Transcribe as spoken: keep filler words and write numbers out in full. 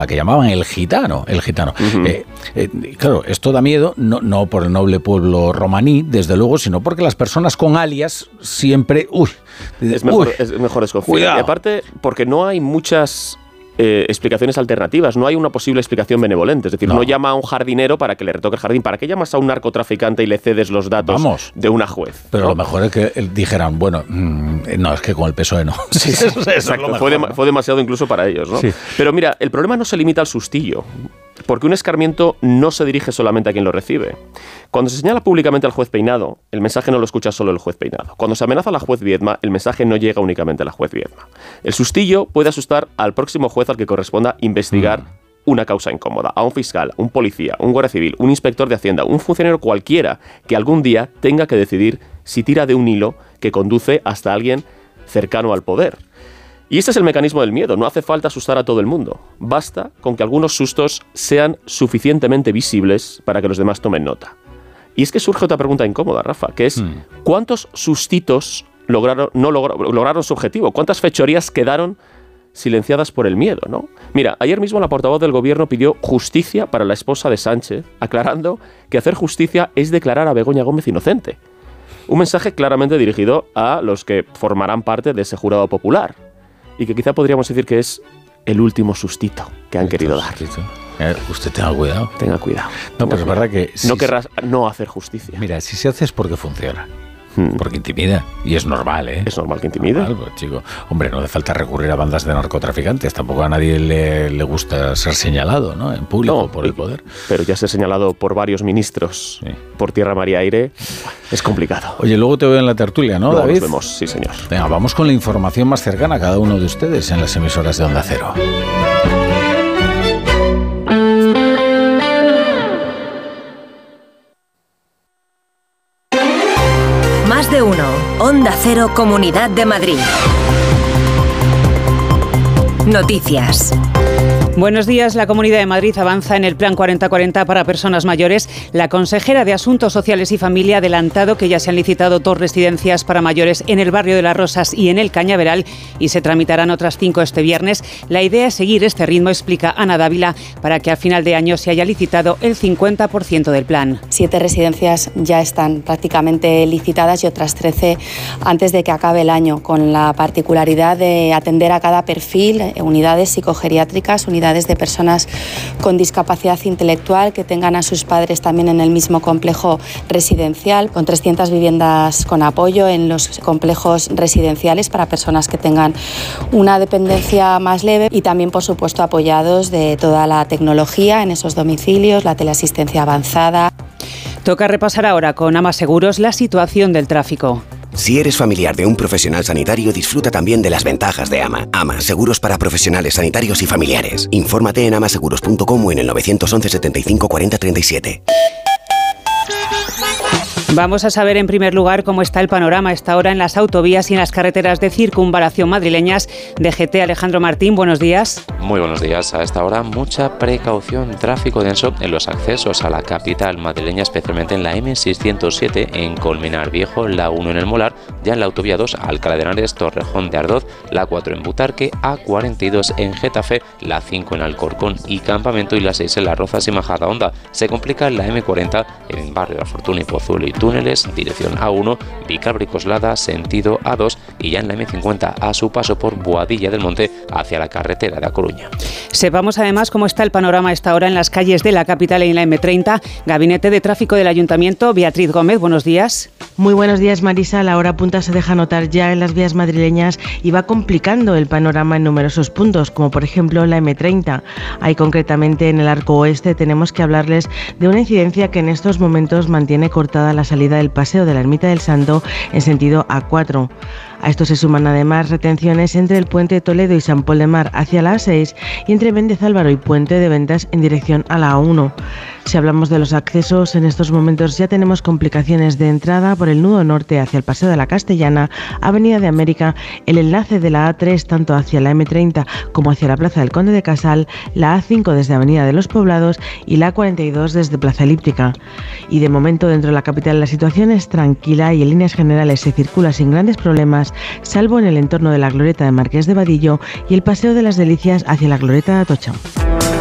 que llamaban el gitano, el gitano. Uh-huh. Eh, eh, claro, esto da miedo, no, no por el noble pueblo romaní, desde luego, sino porque las personas con alias siempre... Uy, es mejor, uy, es mejor desconfiar. Y aparte, porque no hay muchas... Eh, explicaciones alternativas, no hay una posible explicación benevolente, es decir, no. no llama a un jardinero para que le retoque el jardín. ¿Para qué llamas a un narcotraficante y le cedes los datos Vamos. de una juez? Pero ¿no? lo mejor es que dijeran, bueno, mmm, no, es que con el P S O E no. Sí, sí, eso, eso exacto, es mejor, fue, de, ¿no? fue demasiado incluso para ellos, ¿no? Sí. Pero mira, el problema no se limita al sustillo, porque un escarmiento no se dirige solamente a quien lo recibe. Cuando se señala públicamente al juez Peinado, el mensaje no lo escucha solo el juez Peinado. Cuando se amenaza a la juez Viedma, el mensaje no llega únicamente a la juez Viedma. El sustillo puede asustar al próximo juez al que corresponda investigar mm. una causa incómoda, a un fiscal, un policía, un guardia civil, un inspector de Hacienda, un funcionario cualquiera que algún día tenga que decidir si tira de un hilo que conduce hasta alguien cercano al poder. Y este es el mecanismo del miedo. No hace falta asustar a todo el mundo. Basta con que algunos sustos sean suficientemente visibles para que los demás tomen nota. Y es que surge otra pregunta incómoda, Rafa, que es mm. ¿cuántos sustitos lograron, no lograron, lograron su objetivo? ¿Cuántas fechorías quedaron silenciadas por el miedo, ¿no? Mira, ayer mismo la portavoz del gobierno pidió justicia para la esposa de Sánchez, aclarando que hacer justicia es declarar a Begoña Gómez inocente. Un mensaje claramente dirigido a los que formarán parte de ese jurado popular y que quizá podríamos decir que es el último sustito que han querido dar. Eh, usted tenga cuidado. Tenga cuidado. No, pero es verdad que... Si no querrás no hacer justicia. Mira, si se hace es porque funciona. Hmm. Porque intimida. Y es normal, ¿eh? Es normal que intimide. Normal, pues, chico. Hombre, no hace falta recurrir a bandas de narcotraficantes. Tampoco a nadie le, le gusta ser señalado, ¿no? En público, no, por el poder. Pero ya ser señalado por varios ministros, sí. por tierra, mar y aire, es complicado. Oye, luego te veo en la tertulia, ¿no, luego David? Nos vemos, sí, señor. Venga, vamos con la información más cercana a cada uno de ustedes en las emisoras de Onda Cero. Más de uno. Onda Cero, Comunidad de Madrid. Noticias. Buenos días. La Comunidad de Madrid avanza en el Plan cuarenta cuarenta para personas mayores. La consejera de Asuntos Sociales y Familia ha adelantado que ya se han licitado dos residencias para mayores en el barrio de Las Rosas y en el Cañaveral y se tramitarán otras cinco este viernes. La idea es seguir este ritmo, explica Ana Dávila, para que al final de año se haya licitado el cincuenta por ciento del plan. Siete residencias ya están prácticamente licitadas y otras trece antes de que acabe el año, con la particularidad de atender a cada perfil, unidades psicogeriátricas, unidades de personas con discapacidad intelectual que tengan a sus padres también en el mismo complejo residencial, con trescientas viviendas con apoyo en los complejos residenciales para personas que tengan una dependencia más leve y también, por supuesto, apoyados de toda la tecnología en esos domicilios, la teleasistencia avanzada. Toca repasar ahora con Ama Seguros la situación del tráfico. Si eres familiar de un profesional sanitario, disfruta también de las ventajas de AMA. AMA, seguros para profesionales sanitarios y familiares. Infórmate en amaseguros punto com o en el nueve once setenta y cinco cuarenta treinta y siete. Vamos a saber en primer lugar cómo está el panorama a esta hora en las autovías y en las carreteras de circunvalación madrileñas. D G T, Alejandro Martín, buenos días. Muy buenos días. A esta hora mucha precaución, tráfico denso en los accesos a la capital madrileña, especialmente en la eme seiscientos siete en Colmenar Viejo, la uno en El Molar, ya en la autovía dos Alcalá de Henares, Torrejón de Ardoz, la cuatro en Butarque, A cuarenta y dos en Getafe, la cinco en Alcorcón y Campamento y la seis en Las Rozas y Majadahonda. Se complica en la eme cuarenta en Barrio de la Fortuna y Pozuelo y túneles, dirección A uno, Vicálvaro-Coslada, sentido A dos y ya en la eme cincuenta a su paso por Boadilla del Monte hacia la carretera de A Coruña. Sepamos además cómo está el panorama a esta hora en las calles de la capital y en la eme treinta. Gabinete de Tráfico del Ayuntamiento, Beatriz Gómez, buenos días. Muy buenos días, Marisa. La hora punta se deja notar ya en las vías madrileñas y va complicando el panorama en numerosos puntos, como por ejemplo la eme treinta. Ahí concretamente en el Arco Oeste tenemos que hablarles de una incidencia que en estos momentos mantiene cortada la salida del Paseo de la Ermita del Santo en sentido A cuatro. A esto se suman además retenciones entre el Puente de Toledo y San Pol de Mar hacia la A seis y entre Méndez Álvaro y Puente de Ventas en dirección a la A uno. Si hablamos de los accesos, en estos momentos ya tenemos complicaciones de entrada por el nudo norte hacia el Paseo de la Castellana, Avenida de América, el enlace de la A tres tanto hacia la eme treinta como hacia la Plaza del Conde de Casal, la A cinco desde Avenida de los Poblados y la A cuarenta y dos desde Plaza Elíptica. Y de momento dentro de la capital la situación es tranquila y en líneas generales se circula sin grandes problemas, salvo en el entorno de la glorieta de Marqués de Vadillo y el Paseo de las Delicias hacia la glorieta de Atocha.